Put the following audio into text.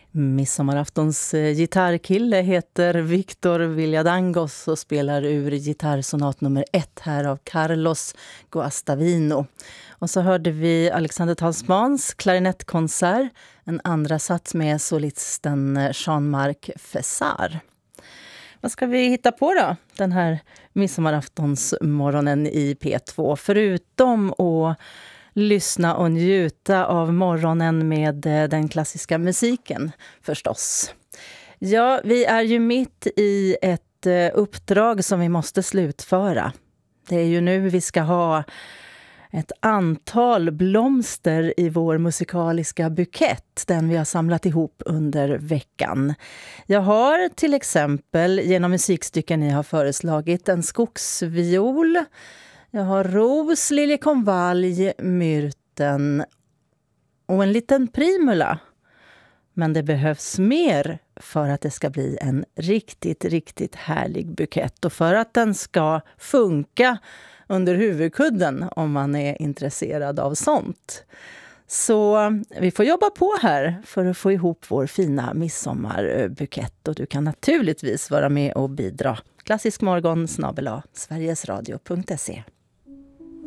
Midsommaraftons gitarrkille heter Victor Villadangos och spelar ur gitarrsonat nummer 1 här av Carlos Guastavino. Och så hörde vi Alexander Talsmans klarinettkonsert, en andra sats med solisten Jean-Marc Fessard. Vad ska vi hitta på då den här midsommaraftonsmorgonen i P2? Förutom att lyssna och njuta av morgonen med den klassiska musiken förstås. Ja, vi är ju mitt i ett uppdrag som vi måste slutföra. Det är ju nu vi ska ha ett antal blomster i vår musikaliska bukett, den vi har samlat ihop under veckan. Jag har till exempel genom musikstycken ni har föreslagit en skogsviol. Jag har ros, liljekonvalj, myrten och en liten primula. Men det behövs mer för att det ska bli en riktigt härlig bukett. Och för att den ska funka under huvudkudden om man är intresserad av sånt. Så vi får jobba på här för att få ihop vår fina midsommarbukett. Och du kan naturligtvis vara med och bidra. Klassiskmorgon @sverigesradio.se